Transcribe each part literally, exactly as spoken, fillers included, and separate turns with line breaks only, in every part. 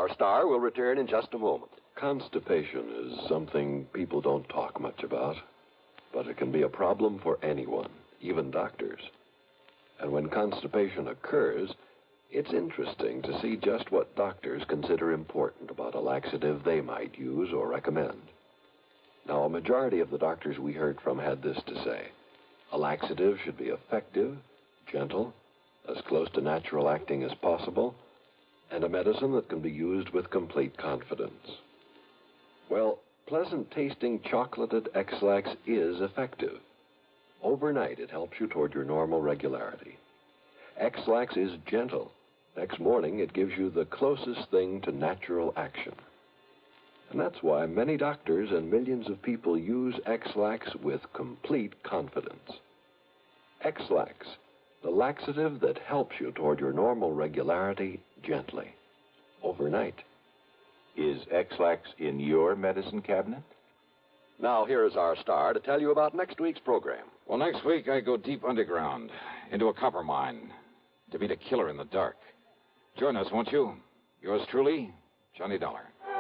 Our star will return in just a moment.
Constipation is something people don't talk much about, but it can be a problem for anyone, even doctors. And when constipation occurs, it's interesting to see just what doctors consider important about a laxative they might use or recommend. Now, a majority of the doctors we heard from had this to say. A laxative should be effective, gentle, as close to natural acting as possible, and a medicine that can be used with complete confidence. Well, pleasant-tasting chocolated X-Lax is effective. Overnight, it helps you toward your normal regularity. X-Lax is gentle. Next morning, it gives you the closest thing to natural action. And that's why many doctors and millions of people use X-Lax with complete confidence. X-Lax, the laxative that helps you toward your normal regularity gently, overnight.
Is X-Lax in your medicine cabinet?
Now, here is our star to tell you about next week's program.
Well, next week I go deep underground, into a copper mine, to meet a killer in the dark. Join us, won't you? Yours truly, Johnny Dollar.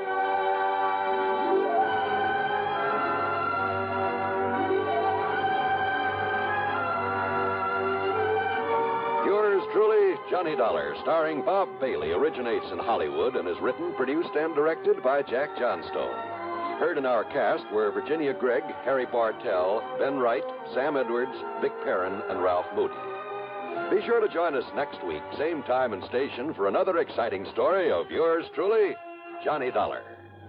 Yours truly, Johnny Dollar, starring Bob Bailey, originates in Hollywood and is written, produced, and directed by Jack Johnstone. Heard in our cast were Virginia Gregg, Harry Bartell, Ben Wright, Sam Edwards, Vic Perrin, and Ralph Moody. Be sure to join us next week, same time and station, for another exciting story of yours truly, Johnny Dollar.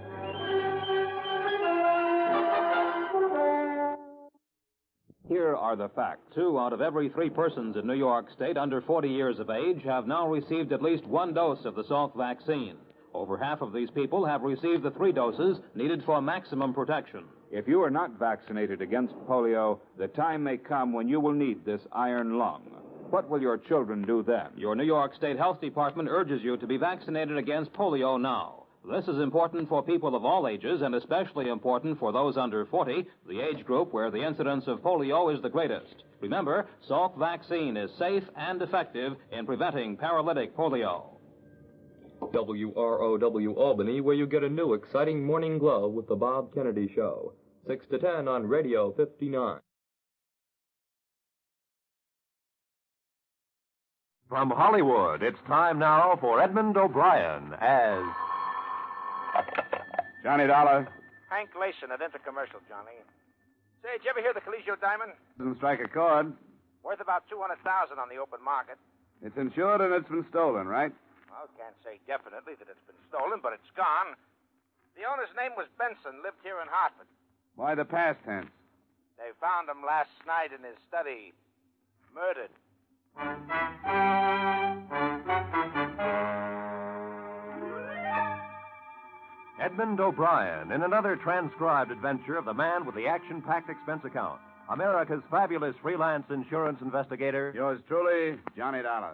Here are the facts. Two out of every three persons in New York State under forty years of age have now received at least one dose of the Salk vaccine. Over half of these people have received the three doses needed for maximum protection.
If you are not vaccinated against polio, the time may come when you will need this iron lung. What will your children do then?
Your New York State Health Department urges you to be vaccinated against polio now. This is important for people of all ages and especially important for those under forty, the age group where the incidence of polio is the greatest. Remember, Salk vaccine is safe and effective in preventing paralytic polio.
W R O W Albany, where you get a new exciting morning glow with the Bob Kennedy Show. six to ten on Radio fifty-nine.
From Hollywood, it's time now for Edmund O'Brien as...
Johnny Dollar.
Hank Gleason at Intercommercial, Johnny. Say, did you ever hear the Colegio Diamond?
Doesn't strike a chord.
Worth about two hundred thousand dollars on the open market.
It's insured and it's been stolen, right?
Well, can't say definitely that it's been stolen, but it's gone. The owner's name was Benson, lived here in Hartford.
Why the past tense?
They found him last night in his study, murdered.
Edmund O'Brien in another transcribed adventure of the man with the action-packed expense account. America's fabulous freelance insurance investigator.
Yours truly, Johnny Dollar.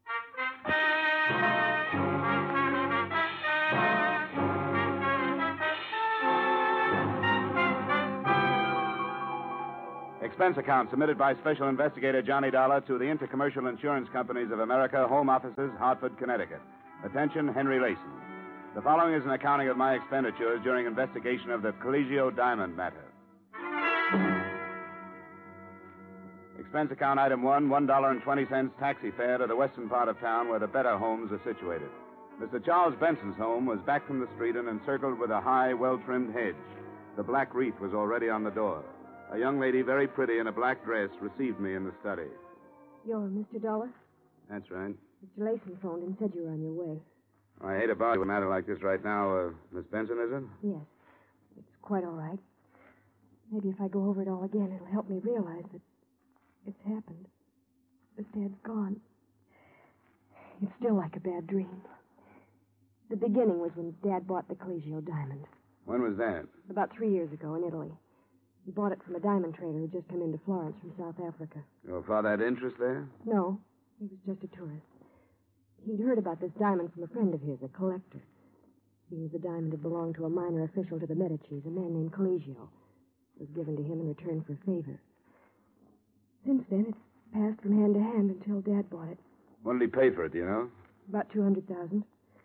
Expense account submitted by Special Investigator Johnny Dollar to the Intercommercial Insurance Companies of America, Home Offices, Hartford, Connecticut. Attention, Henry Layson. The following is an accounting of my expenditures during investigation of the Colegio Diamond matter. Expense account item one, one dollar and twenty cents taxi fare to the western part of town where the better homes are situated. Mister Charles Benson's home was back from the street and encircled with a high, well-trimmed hedge. The black wreath was already on the door. A young lady, very pretty in a black dress, received me in the study.
You're Mister Dollar?
That's right.
Mister Layson phoned and said you were on your way.
I hate about a matter like this right now. Uh, Miss Benson, is it?
Yes. It's quite all right. Maybe if I go over it all again, it'll help me realize that it's happened. That Dad's gone. It's still like a bad dream. The beginning was when Dad bought the Colegio Diamond.
When was that?
About three years ago in Italy. He bought it from a diamond trader who'd just come into Florence from South Africa.
Your father had interest there?
No, he was just a tourist. He'd heard about this diamond from a friend of his, a collector. Seems the diamond had belonged to a minor official to the Medicis, a man named Colegio. It was given to him in return for a favor. Since then, it's passed from hand to hand until Dad bought it.
What did he pay for it, do you know?
About two hundred thousand dollars.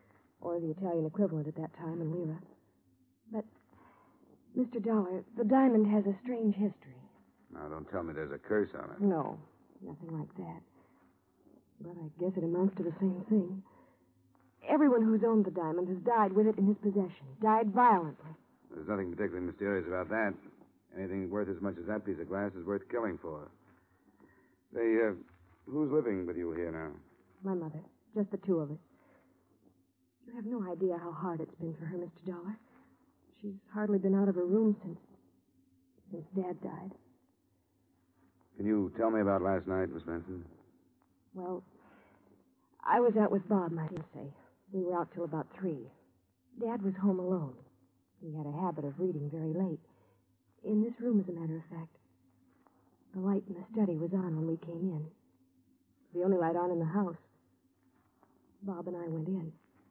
or the Italian equivalent at that time in lira. But, Mister Dollar, the diamond has a strange history.
Now, don't tell me there's a curse on it.
No, nothing like that. But I guess it amounts to the same thing. Everyone who's owned the diamond has died with it in his possession, died violently.
There's nothing particularly mysterious about that. Anything worth as much as that piece of glass is worth killing for. Say, uh, who's living with you here now?
My mother. Just the two of us. You have no idea how hard it's been for her, Mister Dollar. She's hardly been out of her room since... since Dad died.
Can you tell me about last night, Miss Benson?
Well, I was out with Bob, my fiancé. We were out till about three. Dad was home alone. He had a habit of reading very late. In this room, as a matter of fact. The light in the study was on when we came in. The only light on in the house. Bob and I went in.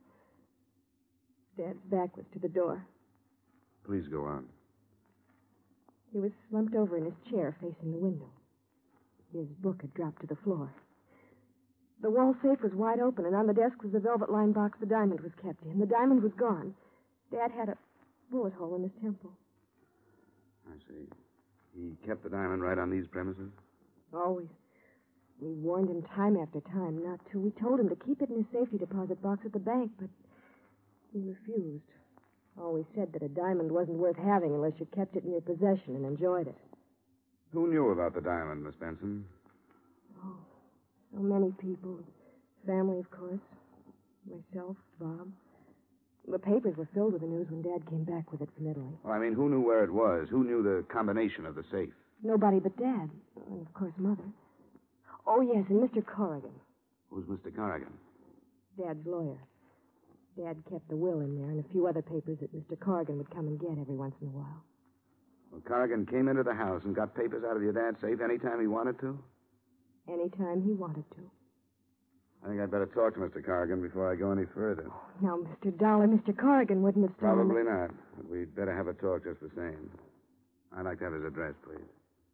Dad's back was to the door.
Please go on.
He was slumped over in his chair facing the window. His book had dropped to the floor. The wall safe was wide open, and on the desk was the velvet-lined box the diamond was kept in. The diamond was gone. Dad had a bullet hole in his temple.
I see. He kept the diamond right on these premises?
Always. We warned him time after time not to. We told him to keep it in his safety deposit box at the bank, but he refused. Always said that a diamond wasn't worth having unless you kept it in your possession and enjoyed it.
Who knew about the diamond, Miss Benson?
Oh, so many people. Family, of course. Myself, Bob. The papers were filled with the news when Dad came back with it from Italy.
Well, I mean, who knew where it was? Who knew the combination of the safe?
Nobody but Dad. And, of course, Mother. Oh, yes, and Mister Corrigan.
Who's Mister Corrigan?
Dad's lawyer. Dad kept the will in there and a few other papers that Mister Corrigan would come and get every once in a while.
Well, Corrigan came into the house and got papers out of your dad's safe any time he wanted to?
Any time he wanted to.
I think I'd better talk to Mister Corrigan before I go any further.
Now, Mister Dollar, Mister Corrigan wouldn't have stolen
Probably
it.
not. But we'd better have a talk just the same. I'd like to have his address, please.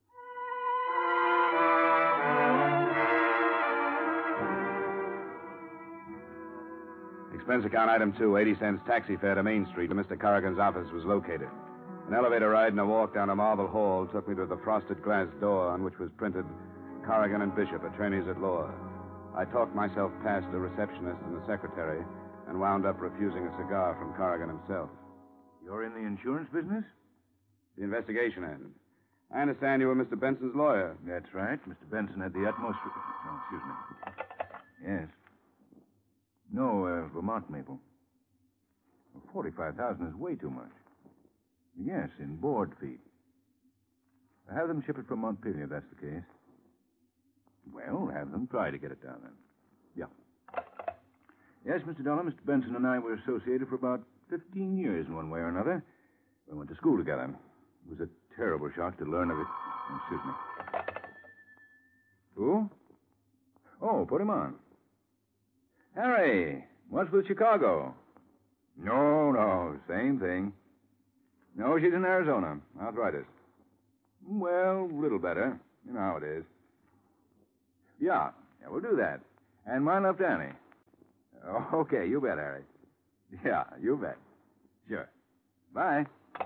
Expense account item two, eighty cents taxi fare to Main Street, where Mister Corrigan's office was located. An elevator ride and a walk down a marble hall took me to the frosted glass door on which was printed Corrigan and Bishop, attorneys at law. I talked myself past a receptionist and the secretary and wound up refusing a cigar from Corrigan himself.
You're in the insurance business?
The investigation end. I understand you were Mister Benson's lawyer.
That's right. Mister Benson had the utmost... Oh, excuse me. Yes. No, uh, Vermont maple. Well, forty-five thousand is way too much. Yes, in board feet. Have them ship it from Montpelier, if that's the case. Well, have them try to get it down then. Yeah. Yes, Mister Dollar, Mister Benson and I were associated for about fifteen years in one way or another. We went to school together. It was a terrible shock to learn of it. Oh, excuse me. Who? Oh, put him on. Harry, what's with Chicago? No, no, same thing. No, she's in Arizona. Arthritis. Well, a little better. You know how it is. Yeah, yeah, we'll do that. And my love to Annie. Oh, okay, you bet, Harry. Yeah, you bet. Sure. Bye.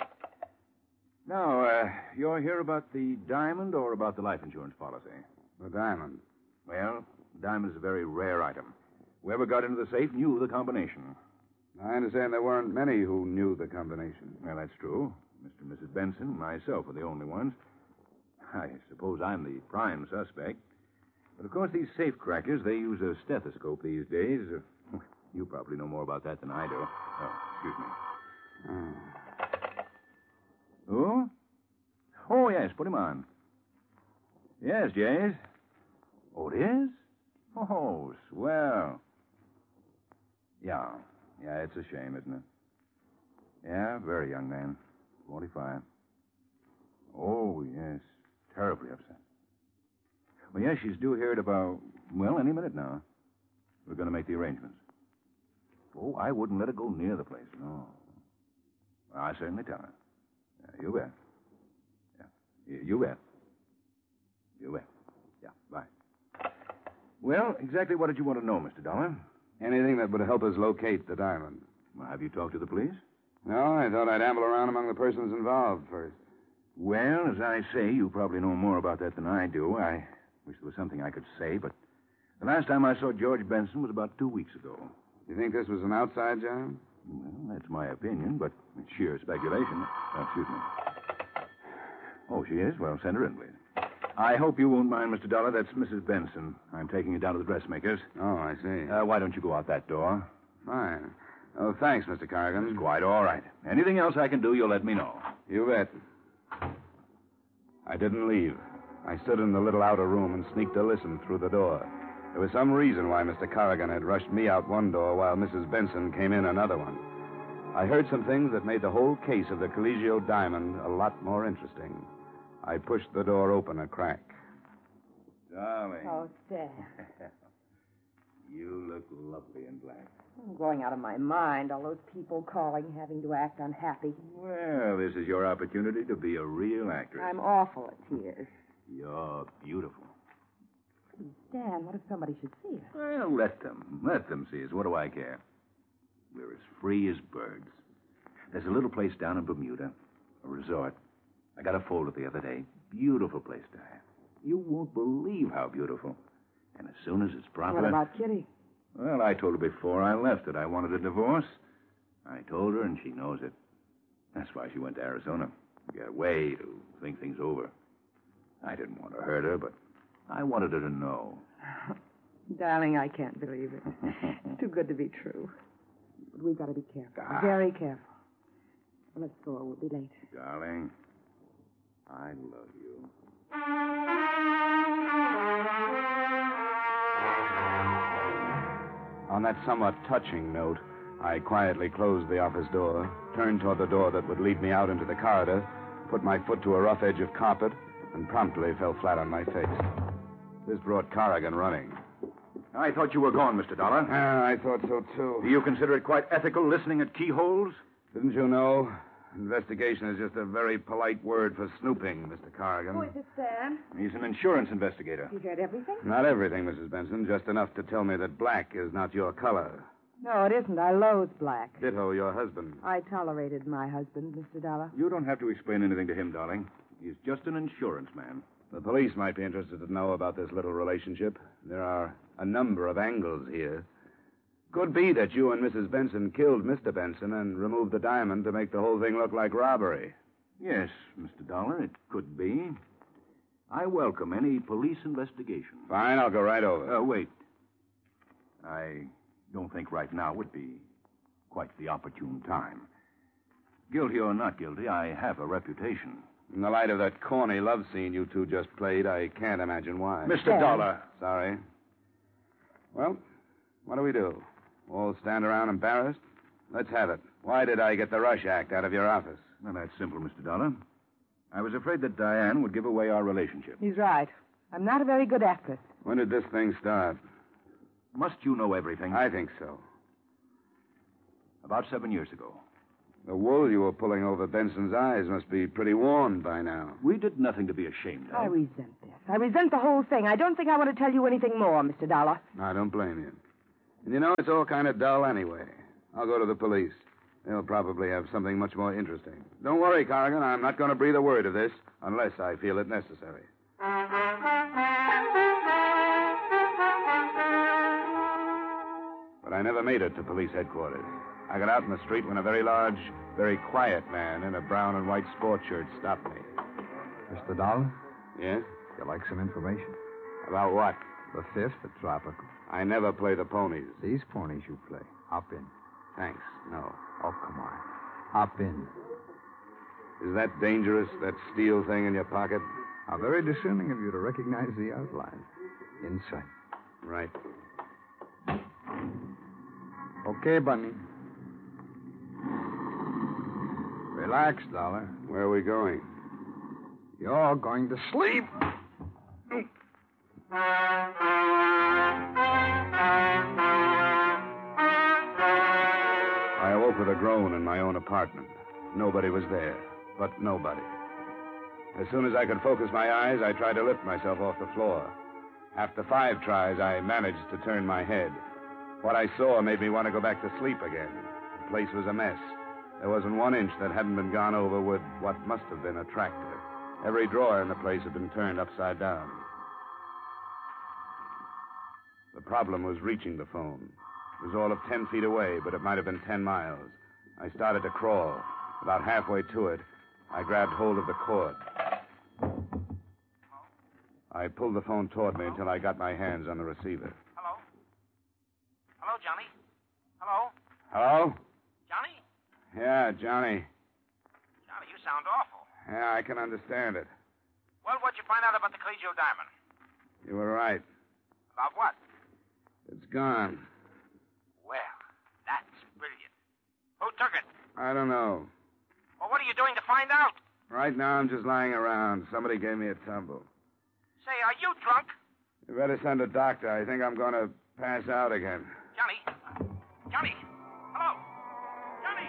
Now, uh, you're here about the diamond or about the life insurance policy?
The diamond.
Well, the diamond is a very rare item. Whoever got into the safe knew the combination.
I understand there weren't many who knew the combination.
Well, that's true. Mister and Missus Benson and myself are the only ones. I suppose I'm the prime suspect. But, of course, these safe crackers, they use a stethoscope these days. Uh, you probably know more about that than I do. Oh, excuse me.
Oh.
Who? Oh, yes, put him on. Yes, Jays. Oh, it is? Oh, swell. Yeah. Yeah, it's a shame, isn't it? Yeah, very young man. forty-five. Oh, yes. Terribly upset. Well, yes, she's due here at about, well, any minute now. We're going to make the arrangements. Oh, I wouldn't let her go near the place, no. Well, I certainly tell her. Yeah, you bet. Yeah, you, you bet. You bet. Yeah, bye. Well, exactly what did you want to know, Mister Dollar?
Anything that would help us locate the diamond.
Well, have you talked to the police?
No, I thought I'd amble around among the persons involved first.
Well, as I say, you probably know more about that than I do. I wish there was something I could say, but the last time I saw George Benson was about two weeks ago.
You think this was an outside job?
Well, that's my opinion, but it's sheer speculation. Oh, excuse me. Oh, she is? Well, send her in, please. I hope you won't mind, Mister Dollar. That's Missus Benson. I'm taking you down to the dressmaker's.
Oh, I see.
Uh, why don't you go out that door?
Fine. Oh, thanks, Mister Corrigan.
It's quite all right. Anything else I can do, you'll let me know.
You bet. I didn't leave. I stood in the little outer room and sneaked a listen through the door. There was some reason why Mister Corrigan had rushed me out one door while Missus Benson came in another one. I heard some things that made the whole case of the Colegio diamond a lot more interesting. I pushed the door open a crack.
Darling.
Oh, Stan.
You look lovely in black.
I'm going out of my mind. All those people calling, having to act unhappy.
Well, this is your opportunity to be a real actress.
I'm awful at tears.
You're beautiful.
Stan, what if somebody should see us?
Well, let them. Let them see us. What do I care? We're as free as birds. There's a little place down in Bermuda, a resort. I got a folder the other day. Beautiful place to have. You won't believe how beautiful. And as soon as it's proper...
What about Kitty?
Well, I told her before I left that I wanted a divorce. I told her, and she knows it. That's why she went to Arizona. To get away, to think things over. I didn't want to hurt her, but I wanted her to know.
Darling, I can't believe it. It's too good to be true. But we've got to be careful.
Ah.
Very careful. Well, let's go. We'll be late.
Darling, I love you.
On that somewhat touching note, I quietly closed the office door, turned toward the door that would lead me out into the corridor, put my foot to a rough edge of carpet, and promptly fell flat on my face. This brought Corrigan running.
I thought you were gone, Mister Dollar.
Ah, I thought so, too.
Do you consider it quite ethical listening at keyholes?
Didn't you know? Investigation is just a very polite word for snooping, Mister Corrigan.
Who is it, Stan?
He's an insurance investigator.
You heard everything?
Not everything, Missus Benson. Just enough to tell me that black is not your color.
No, it isn't. I loathe black.
Ditto your husband.
I tolerated my husband, Mister Dollar.
You don't have to explain anything to him, darling. He's just an insurance man.
The police might be interested to know about this little relationship. There are a number of angles here. Could be that you and Missus Benson killed Mister Benson and removed the diamond to make the whole thing look like robbery.
Yes, Mister Dollar, it could be. I welcome any police investigation.
Fine, I'll go right over.
Uh, wait. I don't think right now would be quite the opportune time. Guilty or not guilty, I have a reputation.
In the light of that corny love scene you two just played, I can't imagine why.
Mister Dollar.
Sorry. Well, what do we do? All stand around embarrassed? Let's have it. Why did I get the Rush Act out of your office?
Well, that's simple, Mister Dollar. I was afraid that Diane would give away our relationship.
He's right. I'm not a very good actress.
When did this thing start?
Must you know everything?
I think so.
About seven years ago.
The wool you were pulling over Benson's eyes must be pretty worn by now.
We did nothing to be ashamed of.
I resent this. I resent the whole thing. I don't think I want to tell you anything more, Mister Dollar.
I don't blame you. And you know, it's all kind of dull anyway. I'll go to the police. They'll probably have something much more interesting. Don't worry, Corrigan. I'm not going to breathe a word of this unless I feel it necessary. But I never made it to police headquarters. I got out in the street when a very large, very quiet man in a brown and white sport shirt stopped me.
Mister Dollar?
Yes?
You like some information?
About what?
The fifth, the tropical.
I never play the ponies.
These ponies you play. Hop in.
Thanks. No.
Oh, come on. Hop in.
Is that dangerous, that steel thing in your pocket?
How very discerning of you to recognize the outline. Inside.
Right.
Okay, Bunny. Relax, Dollar.
Where are we going?
You're going to sleep.
I awoke with a groan in my own apartment. Nobody was there, but nobody. As soon as I could focus my eyes, I tried to lift myself off the floor. After five tries, I managed to turn my head. What I saw made me want to go back to sleep again. The place was a mess. There wasn't one inch that hadn't been gone over with what must have been a tractor. Every drawer in the place had been turned upside down. The problem was reaching the phone. It was all of ten feet away, but it might have been ten miles. I started to crawl. About halfway to it, I grabbed hold of the cord. I pulled the phone toward me until I got my hands on the receiver.
Hello? Hello, Johnny? Hello?
Hello?
Johnny?
Yeah, Johnny.
Johnny, you sound awful.
Yeah, I can understand it.
Well, what'd you find out about the Cleggio diamond?
You were right.
About what?
It's gone.
Well, that's brilliant. Who took it?
I don't know.
Well, what are you doing to find out?
Right now, I'm just lying around. Somebody gave me a tumble.
Say, are you drunk?
You better send a doctor. I think I'm going to pass out again.
Johnny? Johnny? Hello? Johnny?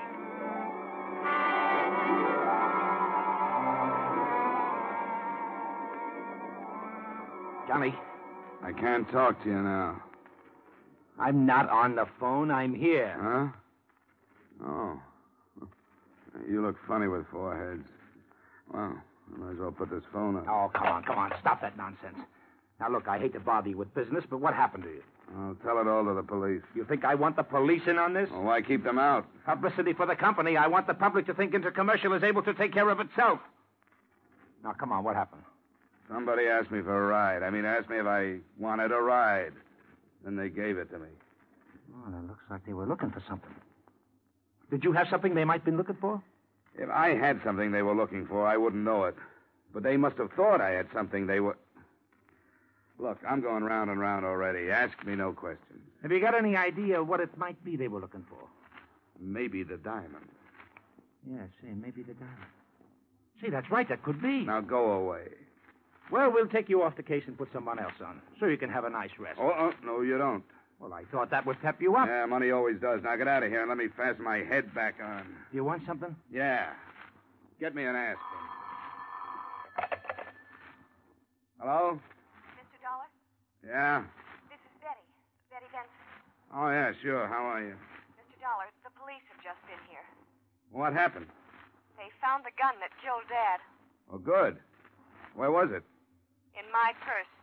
Johnny?
I can't talk to you now.
I'm not on the phone. I'm here.
Huh? Oh. You look funny with four heads. Well, I might as well put this phone up.
Oh, come on, come on. Stop that nonsense. Now, look, I hate to bother you with business, but what happened to you?
I'll tell it all to the police.
You think I want the police in on this?
Well, why keep them out?
Publicity for the company. I want the public to think Intercommercial is able to take care of itself. Now, come on, what happened?
Somebody asked me for a ride. I mean, asked me if I wanted a ride. Then they gave it to me.
Oh, it looks like they were looking for something. Did you have something they might have been looking for?
If I had something they were looking for, I wouldn't know it. But they must have thought I had something they were... Look, I'm going round and round already. Ask me no questions.
Have you got any idea what it might be they were looking for?
Maybe the diamond.
Yeah, say, maybe the diamond. See, that's right. That could be.
Now go away.
Well, we'll take you off the case and put someone else on, so you can have a nice rest.
Oh, oh no, you don't.
Well, I thought that would pep you up.
Yeah, money always does. Now get out of here and let me fasten my head back on.
Do you want something?
Yeah. Get me an aspirin. Hello?
Mister Dollar?
Yeah?
This is Betty. Betty Benson.
Oh, yeah, sure. How are you?
Mister Dollar, the police have just been here.
What happened?
They found the gun that killed Dad.
Oh, good. Where was it?
In my purse.